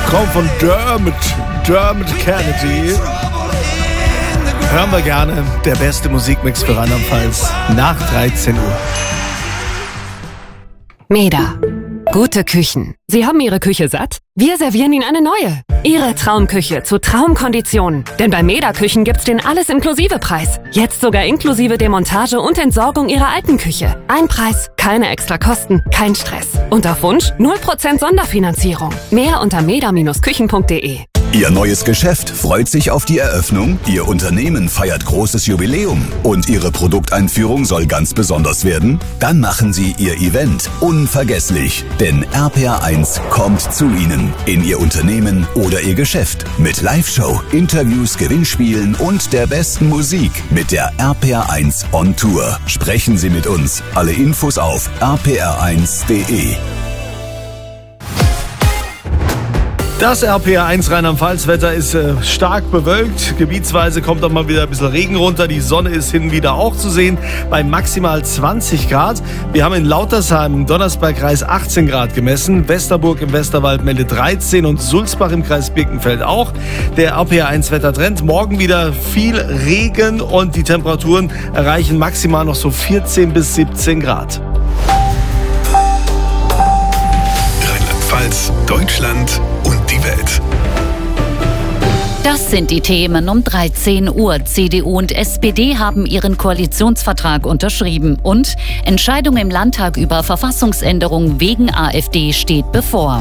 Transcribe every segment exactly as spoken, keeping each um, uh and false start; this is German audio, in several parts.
Kommt von Dermot, Dermot Kennedy. Hören wir gerne. Der beste Musikmix für Rheinland-Pfalz nach dreizehn Uhr. Meda. Gute Küchen. Sie haben Ihre Küche satt? Wir servieren Ihnen eine neue. Ihre Traumküche zu Traumkonditionen. Denn bei Meda Küchen gibt's den Alles-Inklusive-Preis. Jetzt sogar inklusive Demontage und Entsorgung Ihrer alten Küche. Ein Preis, keine extra Kosten, kein Stress. Und auf Wunsch null Prozent Sonderfinanzierung. Mehr unter meda Bindestrich küchen punkt de. Ihr neues Geschäft freut sich auf die Eröffnung, Ihr Unternehmen feiert großes Jubiläum und Ihre Produkteinführung soll ganz besonders werden? Dann machen Sie Ihr Event unvergesslich, denn R P R eins kommt zu Ihnen, in Ihr Unternehmen oder Ihr Geschäft. Mit Live-Show, Interviews, Gewinnspielen und der besten Musik mit der R P R eins on Tour. Sprechen Sie mit uns. Alle Infos auf r p r eins punkt de. Das R P R eins Rheinland-Pfalz-Wetter ist äh, stark bewölkt. Gebietsweise kommt auch mal wieder ein bisschen Regen runter. Die Sonne ist hin und wieder auch zu sehen bei maximal zwanzig Grad. Wir haben in Lautersheim im Donnersbergkreis achtzehn Grad gemessen. Westerburg im Westerwald meldet dreizehn und Sulzbach im Kreis Birkenfeld auch. Der R P R eins Wettertrend. Morgen wieder viel Regen und die Temperaturen erreichen maximal noch so vierzehn bis siebzehn Grad. Rheinland-Pfalz, Deutschland und die Welt. Das sind die Themen um dreizehn Uhr. C D U und S P D haben ihren Koalitionsvertrag unterschrieben. Und Entscheidung im Landtag über Verfassungsänderung wegen AfD steht bevor.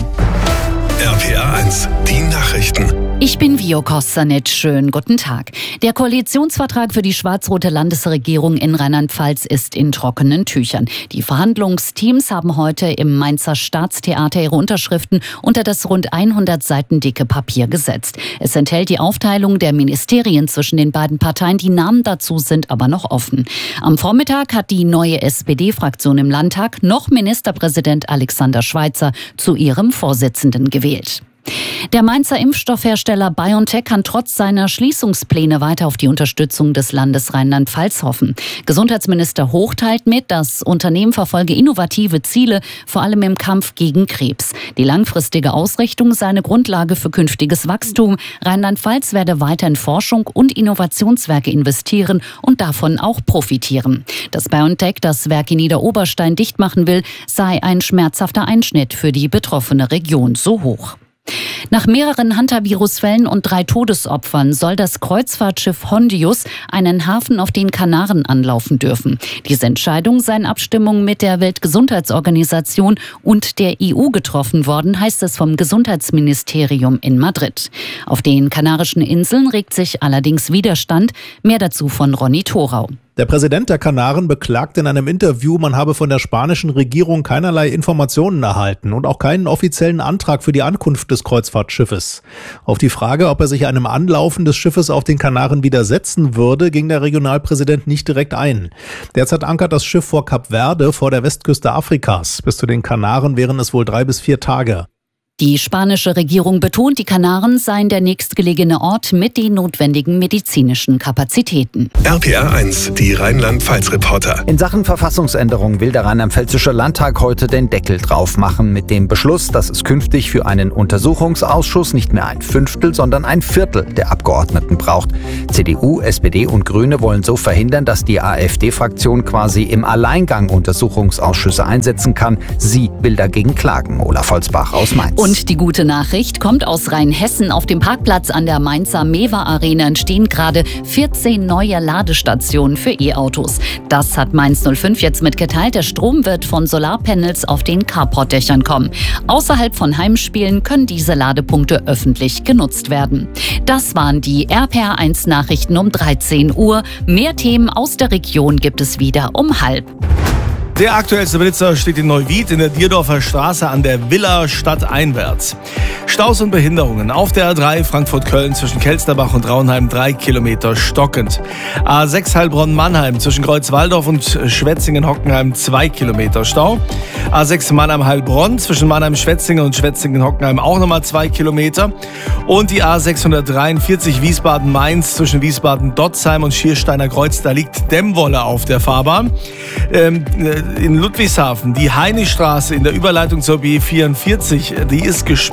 R P R eins, die Nachrichten. Ich bin Vio Kossanitsch. Schönen guten Tag. Der Koalitionsvertrag für die schwarz-rote Landesregierung in Rheinland-Pfalz ist in trockenen Tüchern. Die Verhandlungsteams haben heute im Mainzer Staatstheater ihre Unterschriften unter das rund hundert Seiten dicke Papier gesetzt. Es enthält die Aufteilung der Ministerien zwischen den beiden Parteien. Die Namen dazu sind aber noch offen. Am Vormittag hat die neue S P D-Fraktion im Landtag noch Ministerpräsident Alexander Schweitzer zu ihrem Vorsitzenden gewählt. Der Mainzer Impfstoffhersteller BioNTech kann trotz seiner Schließungspläne weiter auf die Unterstützung des Landes Rheinland-Pfalz hoffen. Gesundheitsminister Hoch teilt mit, das Unternehmen verfolge innovative Ziele, vor allem im Kampf gegen Krebs. Die langfristige Ausrichtung sei eine Grundlage für künftiges Wachstum. Rheinland-Pfalz werde weiter in Forschung und Innovationswerke investieren und davon auch profitieren. Dass BioNTech das Werk in Niederoberstein dicht machen will, sei ein schmerzhafter Einschnitt für die betroffene Region, so Hoch. Nach mehreren Hantavirus-Fällen und drei Todesopfern soll das Kreuzfahrtschiff Hondius einen Hafen auf den Kanaren anlaufen dürfen. Diese Entscheidung sei in Abstimmung mit der Weltgesundheitsorganisation und der E U getroffen worden, heißt es vom Gesundheitsministerium in Madrid. Auf den Kanarischen Inseln regt sich allerdings Widerstand. Mehr dazu von Ronny Thorau. Der Präsident der Kanaren beklagt in einem Interview, man habe von der spanischen Regierung keinerlei Informationen erhalten und auch keinen offiziellen Antrag für die Ankunft des Kreuzfahrtschiffes. Auf die Frage, ob er sich einem Anlaufen des Schiffes auf den Kanaren widersetzen würde, ging der Regionalpräsident nicht direkt ein. Derzeit ankert das Schiff vor Kap Verde vor der Westküste Afrikas. Bis zu den Kanaren wären es wohl drei bis vier Tage. Die spanische Regierung betont, die Kanaren seien der nächstgelegene Ort mit den notwendigen medizinischen Kapazitäten. R P R eins, die Rheinland-Pfalz-Reporter. In Sachen Verfassungsänderung will der Rheinland-Pfälzische Landtag heute den Deckel drauf machen mit dem Beschluss, dass es künftig für einen Untersuchungsausschuss nicht mehr ein Fünftel, sondern ein Viertel der Abgeordneten braucht. C D U, S P D und Grüne wollen so verhindern, dass die AfD-Fraktion quasi im Alleingang Untersuchungsausschüsse einsetzen kann. Sie will dagegen klagen. Olaf Holzbach aus Mainz. Und die gute Nachricht kommt aus Rheinhessen. Auf dem Parkplatz an der Mainzer Mewa Arena entstehen gerade vierzehn neue Ladestationen für E-Autos. Das hat Mainz null fünf jetzt mitgeteilt. Der Strom wird von Solarpanels auf den Carportdächern kommen. Außerhalb von Heimspielen können diese Ladepunkte öffentlich genutzt werden. Das waren die R P R eins Nachrichten um dreizehn Uhr. Mehr Themen aus der Region gibt es wieder um halb. Der aktuellste Blitzer steht in Neuwied in der Dierdorfer Straße an der Villa stadteinwärts. Staus und Behinderungen auf der A drei Frankfurt-Köln zwischen Kelsterbach und Raunheim drei Kilometer stockend. A sechs Heilbronn-Mannheim zwischen Kreuzwaldorf und Schwetzingen-Hockenheim zwei Kilometer Stau. A sechs Mannheim-Heilbronn zwischen Mannheim-Schwetzingen und Schwetzingen-Hockenheim auch nochmal zwei Kilometer. Und die A sechshundertdreiundvierzig Wiesbaden-Mainz zwischen Wiesbaden-Dotzheim und Schiersteiner Kreuz, da liegt Dämmwolle auf der Fahrbahn. Ähm, in Ludwigshafen, die Heinistraße in der Überleitung zur B vierundvierzig, die ist gesperrt.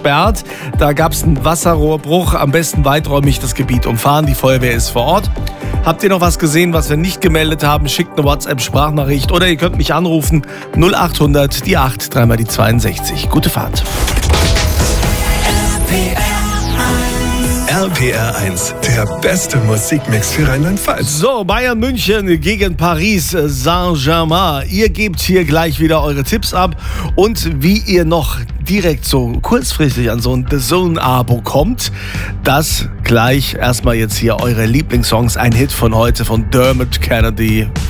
Stadt. Da gab es einen Wasserrohrbruch. Am besten weiträumig das Gebiet umfahren. Die Feuerwehr ist vor Ort. Habt ihr noch was gesehen, was wir nicht gemeldet haben? Schickt eine WhatsApp-Sprachnachricht oder ihr könnt mich anrufen. null achthundert, die acht, dreimal die zweiundsechzig. Gute Fahrt. R P R eins, der beste Musikmix für Rheinland-Pfalz. So, Bayern München gegen Paris Saint-Germain. Ihr gebt hier gleich wieder eure Tipps ab und wie ihr noch direkt so kurzfristig an so ein The Zone-Abo kommt, das gleich. Erstmal jetzt hier eure Lieblingssongs. Ein Hit von heute von Dermot Kennedy.